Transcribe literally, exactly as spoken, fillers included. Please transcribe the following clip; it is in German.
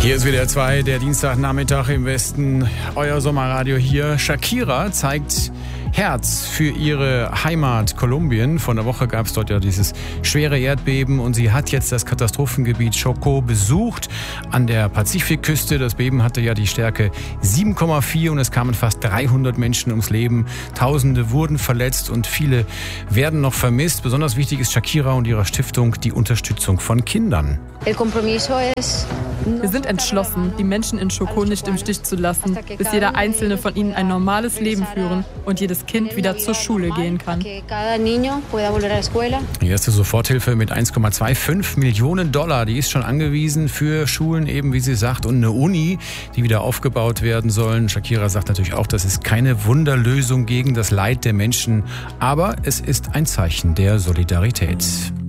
Hier ist W D R zwei, der Dienstagnachmittag im Westen. Euer Sommerradio hier. Shakira zeigt Herz für ihre Heimat Kolumbien. Vor einer Woche gab es dort ja dieses schwere Erdbeben und sie hat jetzt das Katastrophengebiet Chocó besucht an der Pazifikküste. Das Beben hatte ja die Stärke sieben Komma vier und es kamen fast dreihundert Menschen ums Leben. Tausende wurden verletzt und viele werden noch vermisst. Besonders wichtig ist Shakira und ihrer Stiftung die Unterstützung von Kindern. Wir sind entschlossen, die Menschen in Chocó nicht im Stich zu lassen, bis jeder einzelne von ihnen ein normales Leben führen und jedes Kind wieder zur Schule gehen kann. Die erste Soforthilfe mit eins Komma fünfundzwanzig Millionen Dollar, die ist schon angewiesen für Schulen, eben wie sie sagt, und eine Uni, die wieder aufgebaut werden sollen. Shakira sagt natürlich auch, das ist keine Wunderlösung gegen das Leid der Menschen, aber es ist ein Zeichen der Solidarität.